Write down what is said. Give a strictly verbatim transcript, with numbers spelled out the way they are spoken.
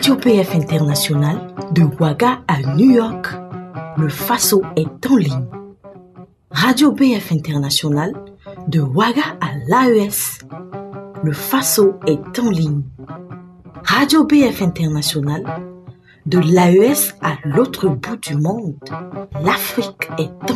Radio B F International, de Ouaga à New York, le Faso est en ligne. Radio B F International, de Ouaga à l'A E S, le Faso est en ligne. Radio B F International, de l'A E S à l'autre bout du monde, l'Afrique est en